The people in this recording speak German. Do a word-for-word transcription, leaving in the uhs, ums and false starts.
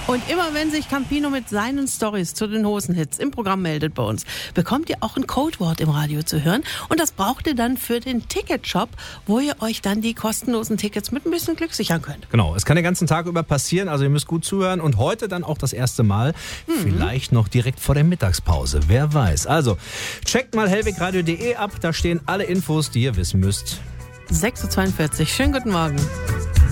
Und immer wenn sich Campino mit seinen Storys zu den Hosenhits im Programm meldet bei uns, bekommt ihr auch ein Codewort im Radio zu hören. Und das braucht ihr dann für den Ticketshop, wo ihr euch dann die kostenlosen Tickets mit ein bisschen Glück sichern könnt. Genau, es kann den ganzen Tag über passieren, also ihr müsst gut zuhören. Und heute dann auch das erste Mal, mhm. vielleicht noch direkt vor der Mittagspause, wer weiß. Also checkt mal hellwegradio punkt de ab, da stehen alle Infos, die ihr wissen müsst. sechs Uhr zweiundvierzig, schönen guten Morgen.